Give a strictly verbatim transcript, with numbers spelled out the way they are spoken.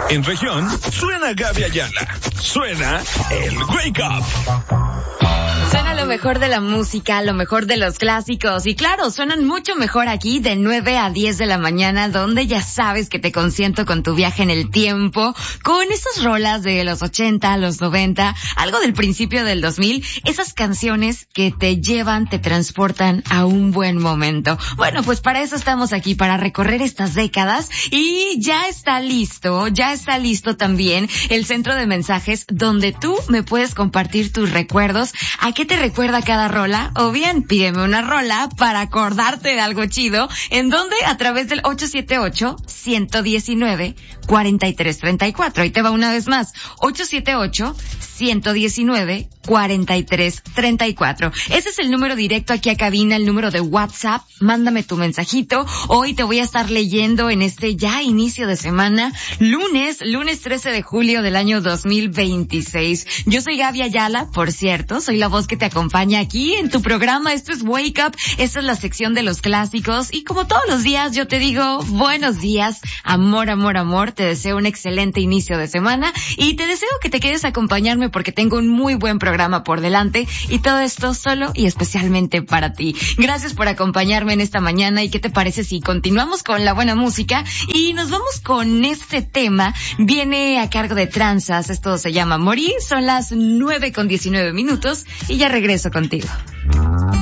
En región, suena Gaby Ayala. Suena el Wake Up. Suena lo mejor de la música, lo mejor de los clásicos. Y claro, suenan mucho mejor aquí de nueve a diez de la mañana, donde ya sabes que te consiento con tu viaje en el tiempo, con esas rolas de los ochenta, los noventa, algo del principio del dos mil, esas canciones que te llevan, te transportan a un buen momento. Bueno, pues para eso estamos aquí, para recorrer estas décadas. Y ya está listo, ya está listo también el centro de mensajes donde tú me puedes compartir tus recuerdos. ¿A qué te recuerda cada rola? O bien, pídeme una rola para acordarte de algo chido. ¿En dónde? A través del ocho siete ocho, uno uno nueve, cuatro tres tres cuatro. Ahí te va una vez más. ocho siete ocho, uno uno nueve, cuatro tres tres cuatro. Ese es el número directo aquí a cabina, el número de WhatsApp. Mándame tu mensajito. Hoy te voy a estar leyendo en este ya inicio de semana, lunes, lunes trece de julio del año dos mil veintiséis. Yo soy Gaby Ayala, por cierto, soy la voz que te acompaña aquí en tu programa. Esto es Wake Up, esta es la sección de los clásicos y como todos los días yo te digo buenos días, amor, amor, amor. Te deseo un excelente inicio de semana y te deseo que te quedes a acompañarme porque tengo un muy buen programa por delante y todo esto solo y especialmente para ti. Gracias por acompañarme en esta mañana y ¿qué te parece si continuamos con la buena música y nos vamos con este tema? Viene a cargo de Tranzas, esto se llama Morir, son las nueve con diecinueve minutos y ya regreso contigo.